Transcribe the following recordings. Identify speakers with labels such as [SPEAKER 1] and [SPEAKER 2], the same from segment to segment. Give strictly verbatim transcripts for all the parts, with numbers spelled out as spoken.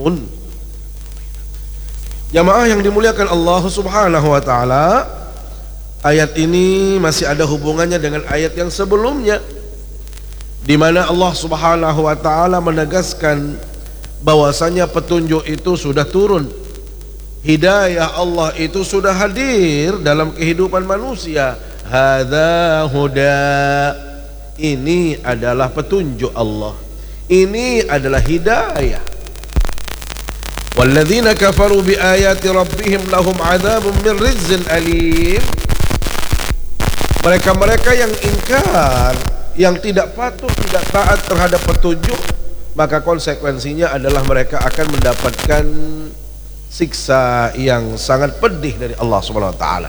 [SPEAKER 1] turun. Jamaah yang dimuliakan Allah Subhanahu wa taala, ayat ini masih ada hubungannya dengan ayat yang sebelumnya, di mana Allah Subhanahu wa taala menegaskan bahwasanya petunjuk itu sudah turun. Hidayah Allah itu sudah hadir dalam kehidupan manusia. Hadza huda. Ini adalah petunjuk Allah. Ini adalah hidayah. Walladzina kafaru bi ayati rabbihim lahum adzabun min rizqin alim. Mereka-mereka yang ingkar, yang tidak patuh, tidak taat terhadap petunjuk, maka konsekuensinya adalah mereka akan mendapatkan siksa yang sangat pedih dari Allah Subhanahu wa taala.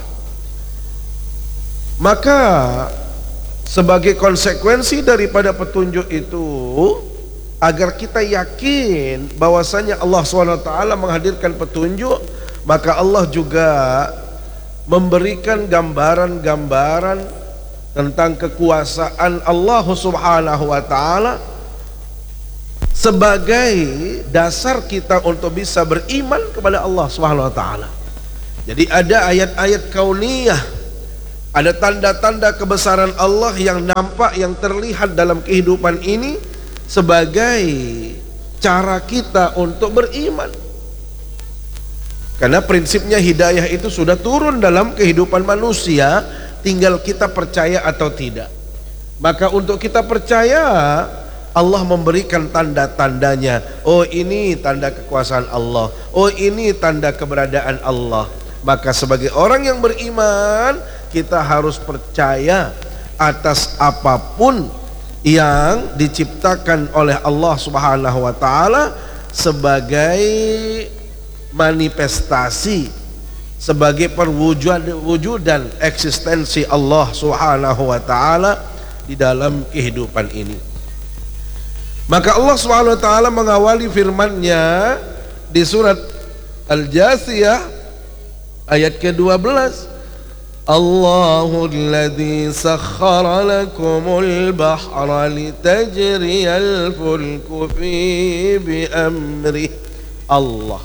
[SPEAKER 1] Maka sebagai konsekuensi daripada petunjuk itu, agar kita yakin bahwasanya Allah subhanahu wa taala menghadirkan petunjuk, maka Allah juga memberikan gambaran-gambaran tentang kekuasaan Allah subhanahu wa taala sebagai dasar kita untuk bisa beriman kepada Allah subhanahu wa taala. Jadi ada ayat-ayat kauniyah, ada tanda-tanda kebesaran Allah yang nampak, yang terlihat dalam kehidupan ini sebagai cara kita untuk beriman. Karena prinsipnya hidayah itu sudah turun dalam kehidupan manusia, tinggal kita percaya atau tidak. Maka untuk kita percaya, Allah memberikan tanda-tandanya. Oh, ini tanda kekuasaan Allah. Oh, ini tanda keberadaan Allah. Maka sebagai orang yang beriman, kita harus percaya atas apapun yang diciptakan oleh Allah Subhanahu wa taala sebagai manifestasi, sebagai perwujudan eksistensi Allah Subhanahu wa taala di dalam kehidupan ini. Maka Allah Subhanahu wa taala mengawali firman-Nya di surat Al-Jasiyah ayat ke dua belas. Allahul ladzi sakhkhara lakumul bahra litajriyal fulku fi bi amri. Allah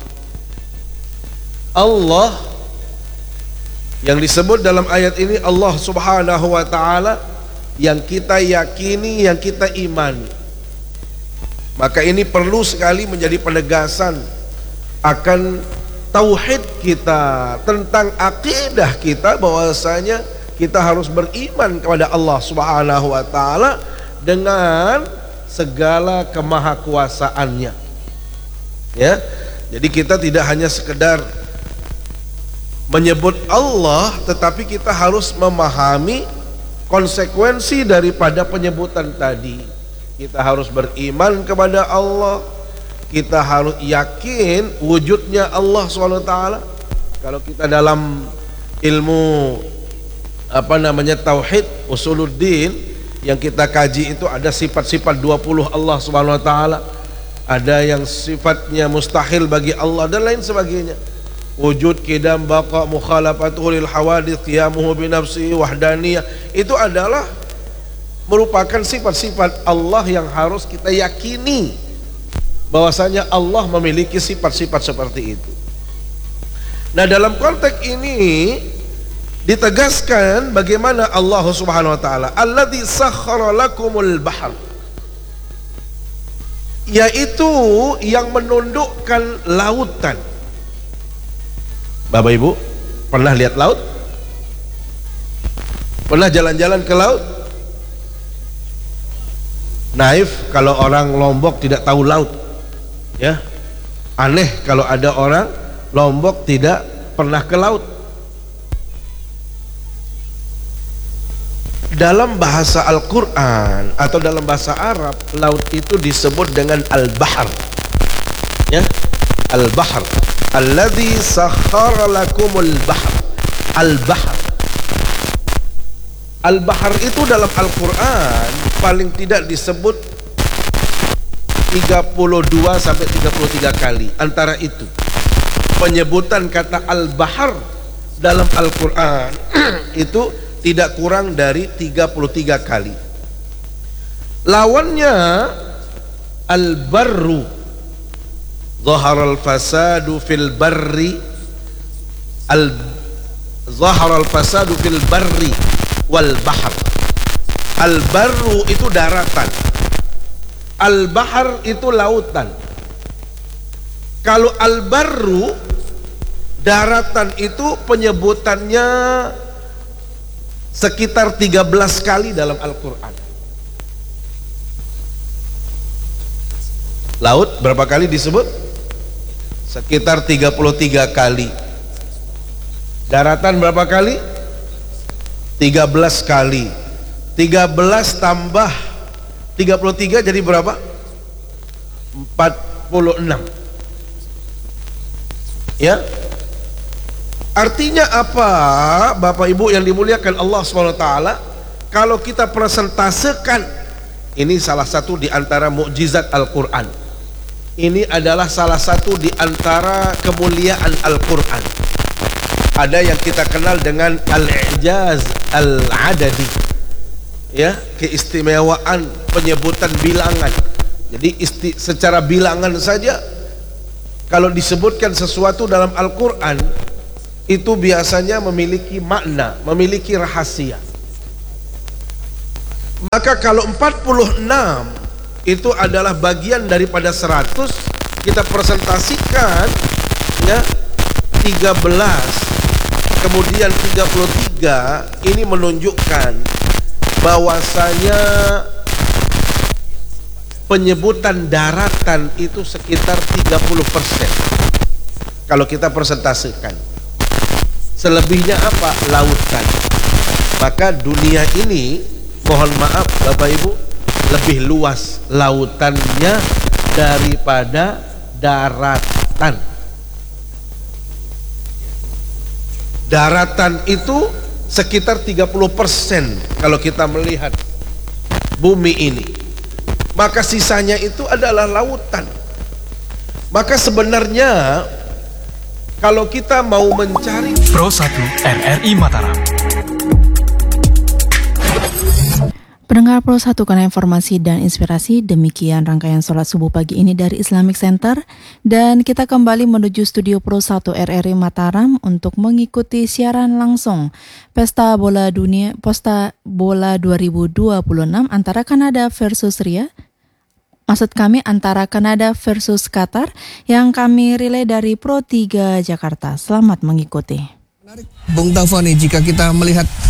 [SPEAKER 1] Allah yang disebut dalam ayat ini Allah Subhanahu wa taala, yang kita yakini, yang kita imani. Maka ini perlu sekali menjadi penegasan akan tauhid kita, tentang akidah kita, bahwasanya kita harus beriman kepada Allah Subhanahu wa taala dengan segala kemahakuasaannya. Ya. Jadi kita tidak hanya sekedar menyebut Allah, tetapi kita harus memahami konsekuensi daripada penyebutan tadi. Kita harus beriman kepada Allah, kita harus yakin wujudnya Allah subhanahu wa taala. Kalau kita dalam ilmu apa namanya tauhid usuluddin yang kita kaji itu ada sifat-sifat dua puluh Allah subhanahu wa taala, ada yang sifatnya mustahil bagi Allah dan lain sebagainya. Wujud, qidam, baqa, mukhalafatul lil hawadits, qiyamuhu bi nafsihi, wahdaniyah, itu adalah merupakan sifat-sifat Allah yang harus kita yakini bahwasanya Allah memiliki sifat-sifat seperti itu. Nah, dalam konteks ini ditegaskan bagaimana Allah Subhanahu wa taala alladzi sakhkhara lakumul bahr, yaitu yang menundukkan lautan. Bapak Ibu pernah lihat laut? Pernah jalan-jalan ke laut? Naif kalau orang Lombok tidak tahu laut, ya. Aneh kalau ada orang Lombok tidak pernah ke laut. Dalam bahasa Al-Quran atau dalam bahasa Arab, laut itu disebut dengan Al-Bahr, ya. Al-Bahr alladzi sakhkhara lakumul bahr. Al-Bahr Al-Bahr itu dalam Al-Quran paling tidak disebut tiga puluh dua sampai tiga puluh tiga kali. Antara itu penyebutan kata Al-Bahr dalam Al-Quran itu tidak kurang dari tiga puluh tiga kali. Lawannya Al-Barru. zaharal fasadu fil barri al zaharal fasadu fil barri wal bahr. Al barru itu daratan, al bahr itu lautan. Kalau al barru daratan itu penyebutannya sekitar tiga belas kali dalam Al-Quran. Laut berapa kali disebut? Sekitar tiga puluh tiga kali. Daratan berapa kali? tiga belas kali. tiga belas tambah tiga puluh tiga jadi berapa? empat puluh enam. Ya. Artinya apa, Bapak Ibu yang dimuliakan Allah subhanahu wa taala? Kalau kita presentasekan, ini salah satu di antara mukjizat Al-Quran. Ini adalah salah satu di antara kemuliaan Al-Quran. Ada yang kita kenal dengan al-i'jaz al-adadi, ya, keistimewaan penyebutan bilangan. Jadi isti, secara bilangan saja kalau disebutkan sesuatu dalam Al-Quran itu biasanya memiliki makna, memiliki rahasia. Maka kalau empat puluh enam itu adalah bagian daripada seratus, kita presentasikan, ya, tiga belas kemudian tiga puluh tiga, ini menunjukkan bahwasanya penyebutan daratan itu sekitar tiga puluh persen kalau kita presentasikan. Selebihnya apa? Lautan. Maka dunia ini, mohon maaf Bapak Ibu, lebih luas lautannya daripada daratan. Daratan itu sekitar tiga puluh persen kalau kita melihat bumi ini. Maka sisanya itu adalah lautan. Maka sebenarnya kalau kita mau mencari
[SPEAKER 2] Pro satu R R I Mataram.
[SPEAKER 3] Pendengar Pro satu, karena informasi dan inspirasi, demikian rangkaian sholat subuh pagi ini dari Islamic Center. Dan kita kembali menuju studio Pro satu R R I Mataram untuk mengikuti siaran langsung Pesta Bola Dunia, Pesta Bola dua ribu dua puluh enam antara Kanada versus Ria. Maksud kami antara Kanada versus Qatar, yang kami relay dari Pro tiga Jakarta. Selamat mengikuti.
[SPEAKER 4] Bung Taufani, jika kita melihat